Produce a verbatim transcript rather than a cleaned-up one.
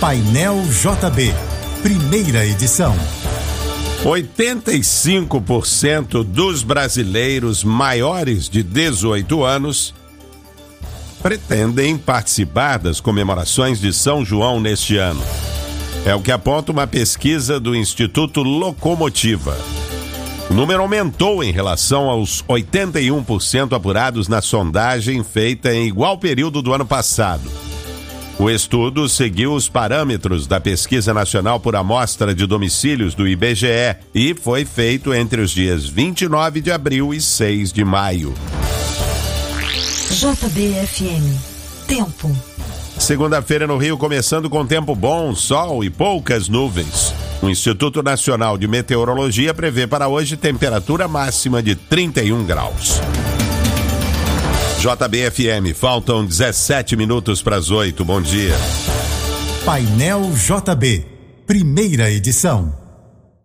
Painel J B, primeira edição. oitenta e cinco por cento dos brasileiros maiores de dezoito anos pretendem participar das comemorações de São João neste ano. É o que aponta uma pesquisa do Instituto Locomotiva. O número aumentou em relação aos oitenta e um por cento apurados na sondagem feita em igual período do ano passado. O estudo seguiu os parâmetros da Pesquisa Nacional por Amostra de Domicílios do I B G E e foi feito entre os dias vinte e nove de abril e seis de maio. J B F M. Tempo. Segunda-feira no Rio, começando com tempo bom, sol e poucas nuvens. O Instituto Nacional de Meteorologia prevê para hoje temperatura máxima de trinta e um graus. J B F M, faltam dezessete minutos para as oito. Bom dia. Painel J B, primeira edição.